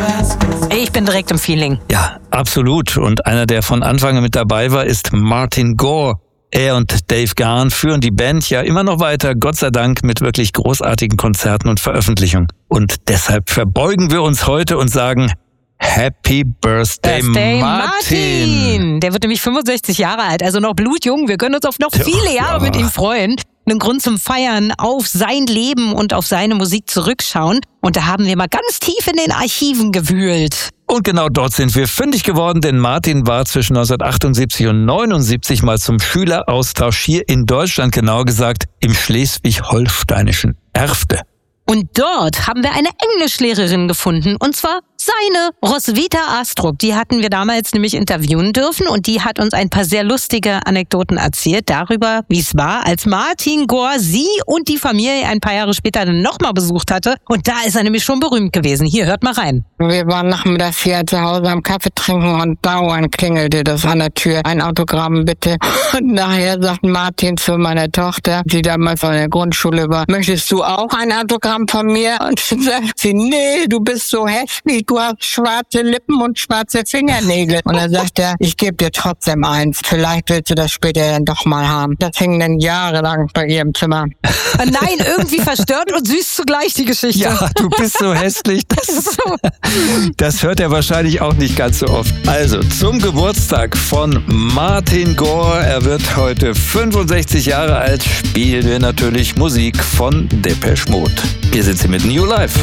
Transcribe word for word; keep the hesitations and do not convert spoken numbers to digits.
Ich bin direkt im Feeling. Ja, absolut. Und einer, der von Anfang an mit dabei war, ist Martin Gore. Er und Dave Gahan führen die Band ja immer noch weiter, Gott sei Dank, mit wirklich großartigen Konzerten und Veröffentlichungen. Und deshalb verbeugen wir uns heute und sagen Happy Birthday, Birthday Martin. Martin! Der wird nämlich fünfundsechzig Jahre alt, also noch blutjung. Wir können uns auf noch viele Jahre ja. mit ihm freuen. Einen Grund zum Feiern, auf sein Leben und auf seine Musik zurückschauen. Und da haben wir mal ganz tief in den Archiven gewühlt. Und genau dort sind wir fündig geworden, denn Martin war zwischen neunzehnhundertachtundsiebzig und neunundsiebzig mal zum Schüleraustausch hier in Deutschland, genauer gesagt im schleswig-holsteinischen Erfde. Und dort haben wir eine Englischlehrerin gefunden, und zwar seine, Roswitha Astrup. Die hatten wir damals nämlich interviewen dürfen und die hat uns ein paar sehr lustige Anekdoten erzählt darüber, wie es war, als Martin Gore sie und die Familie ein paar Jahre später dann nochmal besucht hatte. Und da ist er nämlich schon berühmt gewesen. Hier, hört mal rein. Wir waren nachmittags hier zu Hause am Kaffee trinken und dauernd klingelte das an der Tür. Ein Autogramm bitte. Und nachher sagt Martin zu meiner Tochter, die damals in der Grundschule war, möchtest du auch ein Autogramm von mir? Und dann sagt sie, nee, du bist so hässlich, du hast schwarze Lippen und schwarze Fingernägel. Und dann sagt er, ich gebe dir trotzdem eins. Vielleicht willst du das später dann doch mal haben. Das hing dann jahrelang bei ihr im Zimmer. Nein, irgendwie verstört und süß zugleich die Geschichte. Ja, du bist so hässlich. Das, das hört er wahrscheinlich auch nicht ganz so oft. Also, zum Geburtstag von Martin Gore, er wird heute fünfundsechzig Jahre alt, spielen wir natürlich Musik von Depeche Mode. Wir sind hier mit New Life.